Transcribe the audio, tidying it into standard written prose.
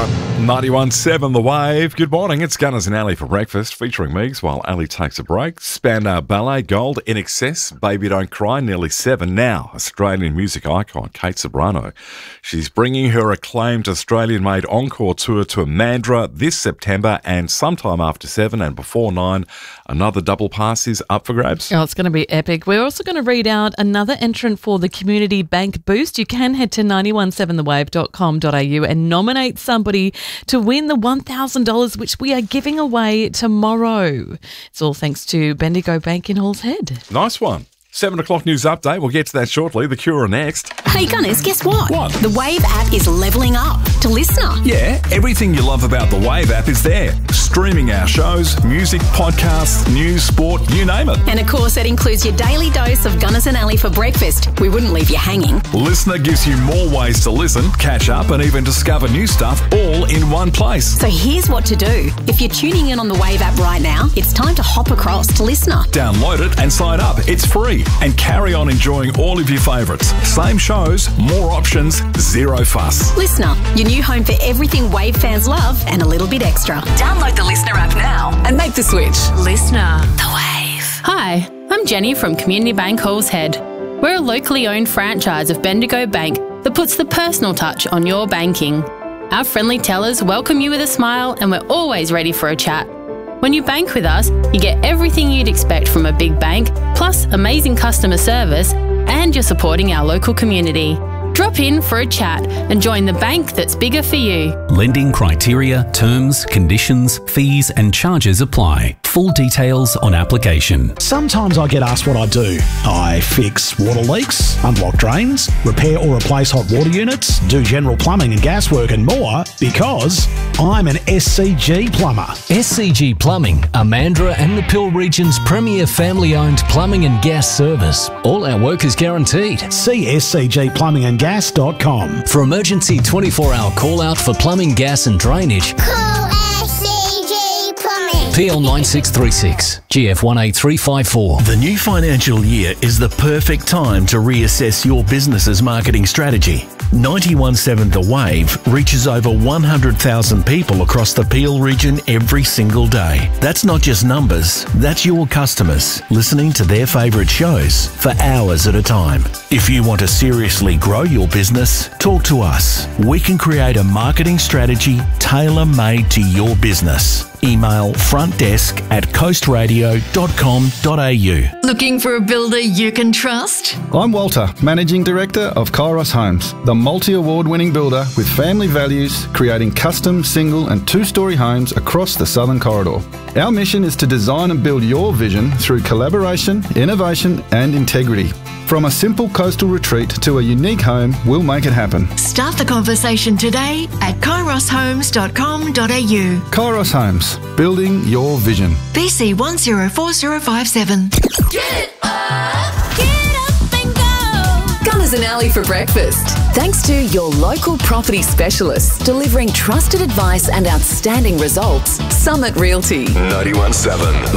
91.7 The Wave. Good morning, it's Gunners and Ali for breakfast, featuring Meeks while Ali takes a break. Spandau Ballet Gold, In Excess, Baby Don't Cry, nearly 7 now. Australian music icon Kate Ceberano. She's bringing her acclaimed Australian-made encore tour to Mandurah this September, and sometime after 7 and before 9, another double pass is up for grabs. Oh, it's going to be epic. We're also going to read out another entrant for the Community Bank Boost. You can head to 917thewave.com.au and nominate somebody to win the $1,000, which we are giving away tomorrow. It's all thanks to Bendigo Bank in Halls Head. Nice one. 7 o'clock news update. We'll get to that shortly. The Cure are next. Hey Gunners, guess what? What? The Wave app is levelling up to Listener. Yeah, everything you love about the Wave app is there. Streaming our shows, music, podcasts, news, sport, you name it. And of course, that includes your daily dose of Gunners and Ali for breakfast. We wouldn't leave you hanging. Listener gives you more ways to listen, catch up, and even discover new stuff all in one place. So here's what to do. If you're tuning in on the Wave app right now, it's time to hop across to Listener. Download it and sign up. It's free. And carry on enjoying all of your favourites. Same shows, more options, zero fuss. Listener, your new home for everything Wave fans love and a little bit extra. Download the Listener app now and make the switch. Listener. The Wave. Hi, I'm Jenny from Community Bank Halls Head. We're a locally owned franchise of Bendigo Bank that puts the personal touch on your banking. Our friendly tellers welcome you with a smile, and we're always ready for a chat. When you bank with us, you get everything you'd expect from a big bank, plus amazing customer service, and you're supporting our local community. Drop in for a chat and join the bank that's bigger for you. Lending criteria, terms, conditions, fees and charges apply. Full details on application. Sometimes I get asked what I do. I fix water leaks, unblock drains, repair or replace hot water units, do general plumbing and gas work and more because I'm an SCG plumber. SCG Plumbing are Mandurah and the Peel region's premier family-owned plumbing and gas service. All our work is guaranteed. See scgplumbingandgas.com. For emergency 24-hour call-out for plumbing, gas and drainage, call SCG Plumbing. PL 9636, GF 18354. The new financial year is the perfect time to reassess your business's marketing strategy. 91.7 The Wave reaches over 100,000 people across the Peel region every single day. That's not just numbers, that's your customers listening to their favourite shows for hours at a time. If you want to seriously grow your business, talk to us. We can create a marketing strategy tailor-made to your business. Email frontdesk@coastradio.com.au. Looking for a builder you can trust? I'm Walter, Managing Director of Kairos Homes, the multi-award-winning builder with family values, creating custom, single and two-storey homes across the Southern Corridor. Our mission is to design and build your vision through collaboration, innovation and integrity. From a simple coastal retreat to a unique home, we'll make it happen. Start the conversation today at kairoshomes.com.au. Kairos Homes, building your vision. BC 104057. Get up and go. Gunners and Ali for breakfast. Thanks to your local property specialists delivering trusted advice and outstanding results, Summit Realty. 91.7